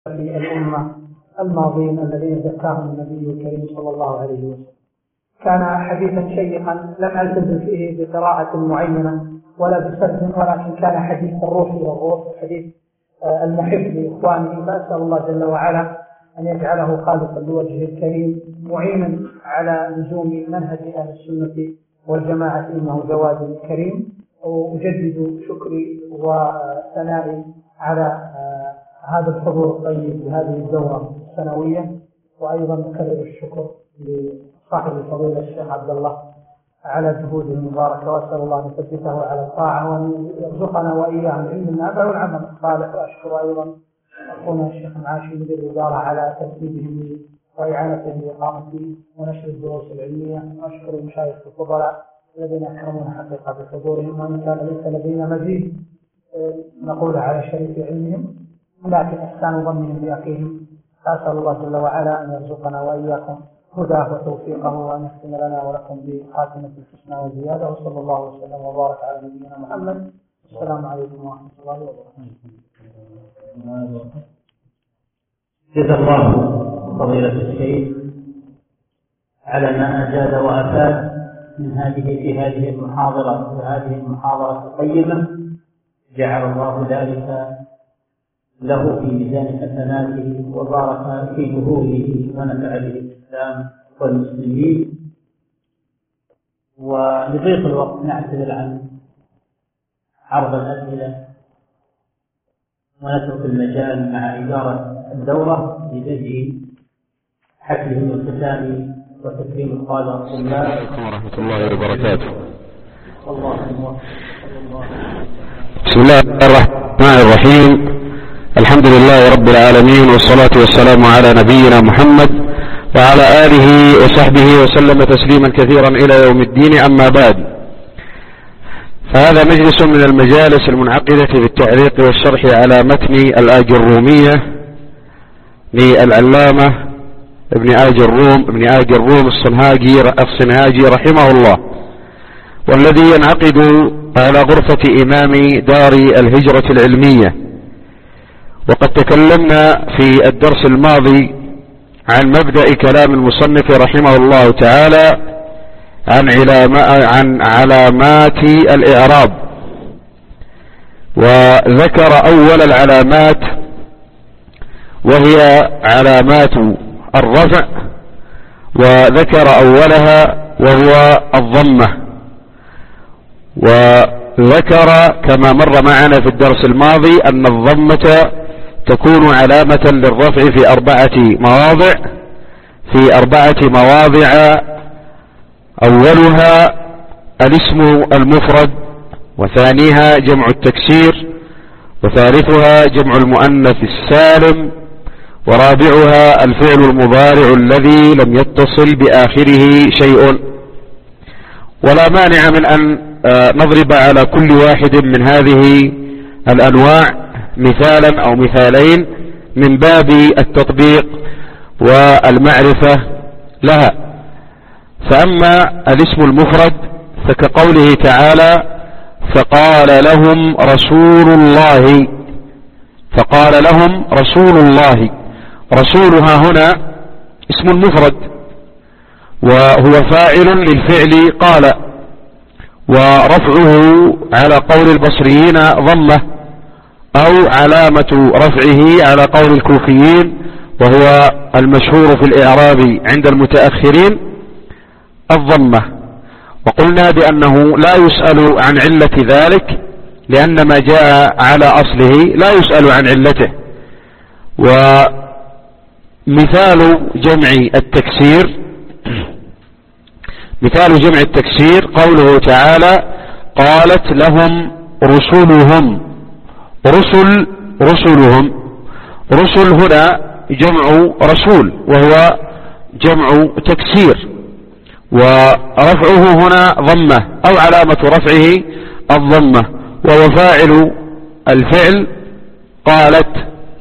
في الأمة الماضين الذين ذكرهم النبي الكريم صلى الله عليه وسلم. كان حديثا شيقا لم ألتزم فيه بقراءة معينة ولا بسرد، ولكن كان حديث الروح والروح، حديث المحب لإخوانه، فأسأل الله جل وعلا أن يجعله خالصا لوجهه الكريم معينا على لزوم منهج أهل السنة والجماعة، إنه جواد كريم. وأجدد شكري وثنائي على هذا الحضور الطيب لهذه الدورة السنوية، وأيضا أكرر الشكر لصاحب الفضيلة الشيخ عبد الله على جهوده المباركة، وأسأل الله أن يثبته على الطاعة وأن يرزقنا وإياه العلم النافع والعمل الصالح. وأشكر أيضا أخونا الشيخ معاشي مدير الوزارة على ترتيبه وإعانته لإقامة ونشر الدروس العلمية. وأشكر المشايخ الفضلاء الذين أكرمون حقيقة بحضورهم، وإن كان ليس لدينا مزيد نقول على شريف علمهم، لكن إحسان ظنهم بأخيهم. أسأل الله جل وعلا أن يرزقنا وإياكم هداه وتوفيقه، وأن يختم لنا ولكم بخاتمة الحسنى وزيادة. وصلى الله وسلم وبارك على نبينا محمد. السلام عليكم ورحمة الله وبركاته. جزا الله فضيلة الشيخ على ما أجاد وأفاد من في هذه المحاضرة وهذه المحاضرة القيمة. جعل الله ذلك له في ميزان حسناته وبارك في جهوده ونفع به الإسلام والمسلمين. ولضيق الوقت نعتذر عن عرض الأسئلة ونترك المجال مع إدارة الدورة لبدء حفلهم الختامي وتكريم الطلاب والطلاب. عليكم ورحمة الله وبركاته. بسم الله الرحمن الرحيم. الحمد لله رب العالمين، والصلاة والسلام على نبينا محمد وعلى آله وصحبه وسلم تسليما كثيرا إلى يوم الدين. أما بعد، فهذا مجلس من المجالس المنعقدة في التعليق والشرح على متن الآجرومية للعلامة ابن آج الروم الصنهاجي رحمه الله، والذي ينعقد على غرفة إمام دار الهجرة العلمية. وقد تكلمنا في الدرس الماضي عن مبدأ كلام المصنف رحمه الله تعالى عن علامات الإعراب، وذكر أول العلامات وهي علامات الرفع، وذكر أولها وهو الضمة. وذكر كما مر معنا في الدرس الماضي أن الضمة تكون علامة للرفع في أربعة مواضع. أولها الاسم المفرد، وثانيها جمع التكسير، وثالثها جمع المؤنث السالم، ورابعها الفعل المضارع الذي لم يتصل بآخره شيء. ولا مانع من أن نضرب على كل واحد من هذه الأنواع مثالا أو مثالين من باب التطبيق والمعرفة لها. فأما الاسم المفرد فكقوله تعالى: فقال لهم رسول الله. رسولها هنا اسم المفرد، وهو فاعل للفعل قال، ورفعه على قول البصريين ضمة، أو علامة رفعه على قول الكوفيين وهو المشهور في الإعراب عند المتأخرين الضمة. وقلنا بأنه لا يسأل عن علة ذلك، لأن ما جاء على أصله لا يسأل عن علته. ومثال جمع التكسير قوله تعالى: قالت لهم رسلهم. رسل هنا جمع رسول، وهو جمع تكسير، ورفعه هنا ضمة أو علامة رفعه الضمة، وهو فاعل الفعل قالت.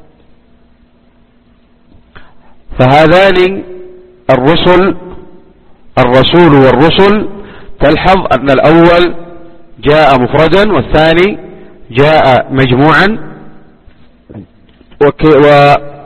فهذان الرسول والرسل، تلحظ أن الأول جاء مفردا والثاني جاء مجموعا،